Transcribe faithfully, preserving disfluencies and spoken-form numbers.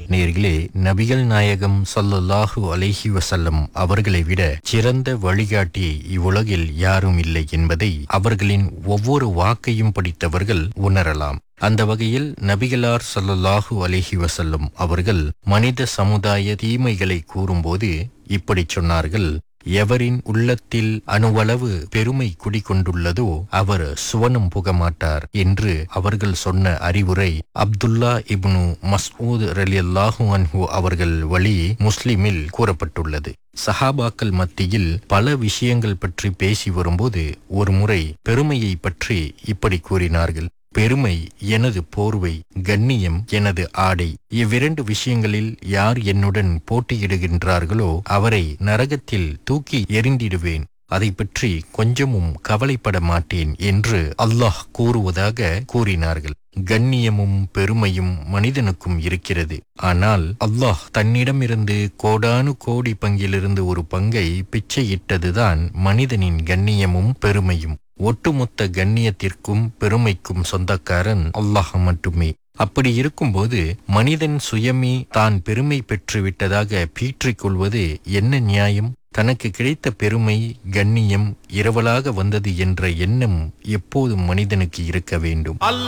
நேர்களே, நபிகள் நாயகம் ஸல்லல்லாஹு அலைஹி வஸல்லம் அவர்களை விட சிறந்த வழிகாட்டி இவ்வுலகில் யாரும் இல்லை என்பதை அவர்களின் ஒவ்வொரு வாக்கையும் படித்தவர்கள் உணரலாம். அந்த வகையில் நபிகளார் ஸல்லல்லாஹு அலைஹி வஸல்லம் அவர்கள் மனித சமுதாய தீமைகளை கூறும்போது இப்படி சொன்னார்கள்: எவரின் உள்ளத்தில் அணுவளவு பெருமை குடிகொண்டுள்ளதோ அவர் சுவனம் புகமாட்டார் என்று அவர்கள் சொன்ன அறிவுரை அப்துல்லா இப்னு மஸ்ஊத் ரலியல்லாஹு அன்ஹு அவர்கள் வழி முஸ்லிமில் கூறப்பட்டுள்ளது. சஹாபாக்கள் மத்தியில் பல விஷயங்கள் பற்றி பேசி வரும்போது ஒரு முறை பெருமையை பற்றி இப்படி கூறினார்கள்: பெருமை எனது போர்வை, கண்ணியம் எனது ஆடை. இவ்விரண்டு விஷயங்களில் யார் என்னுடன் போட்டியிடுகின்றார்களோ அவரை நரகத்தில் தூக்கி எறிந்திடுவேன். அதை பற்றி கொஞ்சமும் கவலைப்பட மாட்டேன் என்று அல்லாஹ் கூறுவதாக கூறினார்கள். கண்ணியமும் பெருமையும் மனிதனுக்கும் இருக்கிறது. ஆனால் அல்லாஹ் தன்னிடமிருந்து கோடானு கோடி பங்கிலிருந்து ஒரு பங்கை பிச்சையிட்டதுதான் மனிதனின் கண்ணியமும் பெருமையும். ஒட்டுமொத்த கண்ணியத்திற்கும் பெருமைக்கும் சொந்தக்காரன் அல்லாஹ் மட்டுமே. அப்படி இருக்கும்போது மனிதன் சுயமே தான் பெருமை பெற்று விட்டதாக பீற்றிக் கொள்வது என்ன நியாயம்? தனக்கு கிடைத்த பெருமை, கண்ணியம் இரவலாக வந்தது என்ற எண்ணம் எப்போதும் மனிதனுக்கு இருக்க வேண்டும்.